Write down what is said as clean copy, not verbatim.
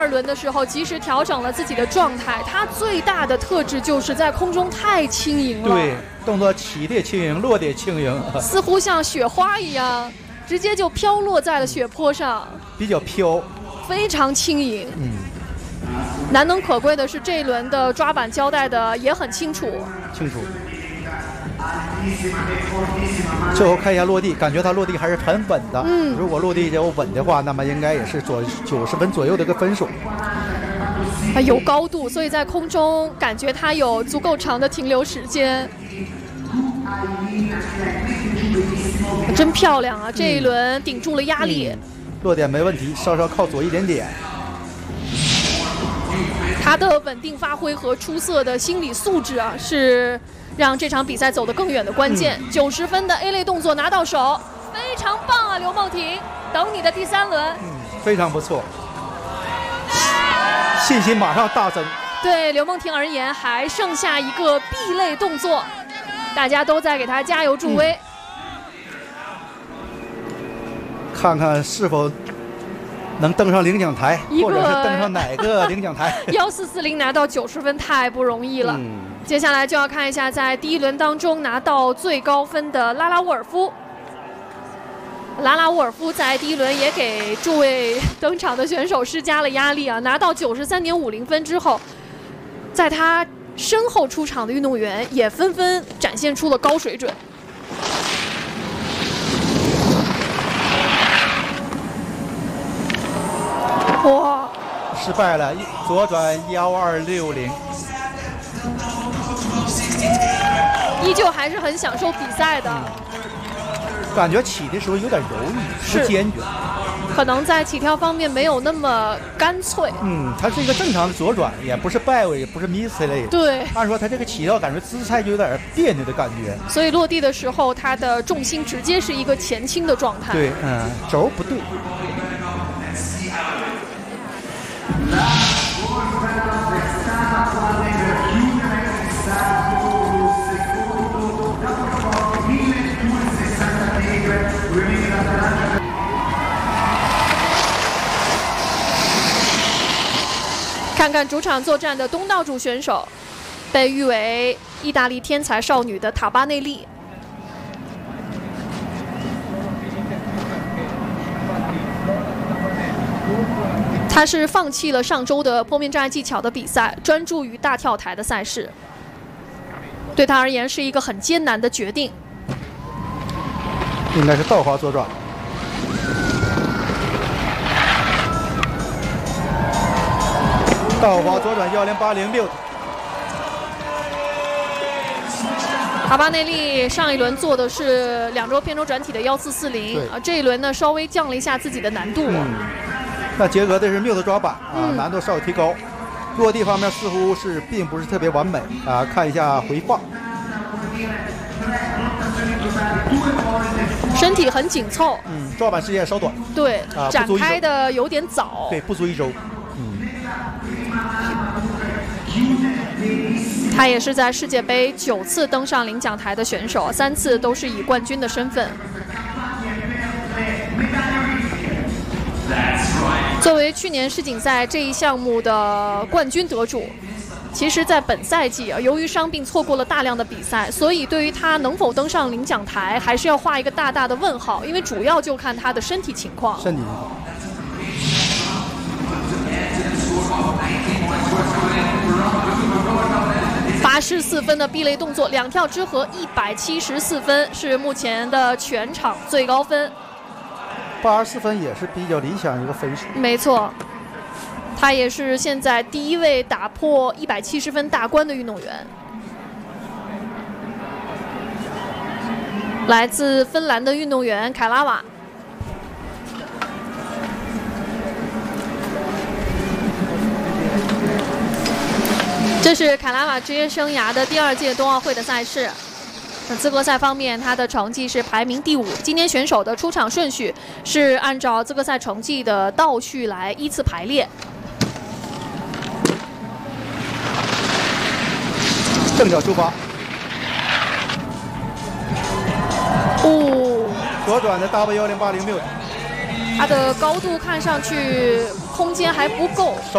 2轮的时候及时调整了自己的状态，他最大的特质就是在空中太轻盈了。 对，动作起的轻盈，落的轻盈， 似乎像雪花一样，直接就飘落在了雪坡上， 比较飘， 非常轻盈。难能可贵的是这一轮的抓板交代的也很清楚。 最后看一下落地，感觉他落地还是很稳的。如果落地就稳的话，那么应该也是90分左右的一个分数。 有高度，所以在空中感觉他有足够长的停留时间。真漂亮啊！这一轮顶住了压力， 落点没问题，稍稍靠左一点点。 他的稳定发挥和出色的心理素质啊，是让这场比赛走得更远的关键。90分的 A 类动作拿到手，非常棒啊，刘梦婷！等你的第3轮， 非常不错，信心马上大增。 对刘梦婷而言，还剩下一个 B 类动作，大家都在给她加油助威。 看看是否能登上领奖台，或者是登上哪个领奖台。 1440拿到90分太不容易了。接下来就要看一下在第1轮当中拿到最高分的拉拉沃尔夫。拉拉沃尔夫在第1轮也给诸位登场的选手施加了压力啊，拿到93.50分之后，在他身后出场的运动员也纷纷展现出了高水准。哇！ 失败了，左转1260， 依旧还是很享受比赛的。 感觉起的时候有点犹豫，不坚决， 可能在起跳方面没有那么干脆。 它是一个正常的左转，也不是败位，也不是 miss 类的。 对， 按说他这个起跳感觉姿态就有点别扭的感觉， 所以落地的时候，他的重心直接是一个前倾的状态。 对，轴不对。 看看主场作战的东道主选手，被誉为意大利天才少女的塔巴内利。她是放弃了上周的坡面障碍技巧的比赛，专注于大跳台的赛事。对她而言是一个很艰难的决定。 应该是倒滑左转。倒滑左转10806。 塔巴内利上一轮做的是2周偏轴转体的1440啊，这一轮呢稍微降了一下自己的难度。 那结合的是缪的抓板啊，难度稍有提高。落地方面似乎是并不是特别完美啊，看一下回放。 身体很紧凑， 抓板时间稍短， 对，展开的有点早， 对，不足1周。 他也是在世界杯9次登上领奖台的选手，3次都是以冠军的身份。作为去年世锦赛这一项目的冠军得主，其实在本赛季由于伤病错过了大量的比赛，所以对于他能否登上领奖台还是要画一个大大的问号，因为主要就看他的身体情况。84分的 B 类动作，2跳之和174分是目前的全场最高分。 84分也是比较理想一个分数。 没错，他也是现在第1位打破170分大关的运动员。来自芬兰的运动员凯拉瓦。这是凯拉瓦职业生涯的第2届冬奥会的赛事。那资格赛方面，他的成绩是排名第5。今天选手的出场顺序是按照资格赛成绩的倒序来依次排列。 正脚出发。左转的 W10806。 它的高度看上去空间还不够。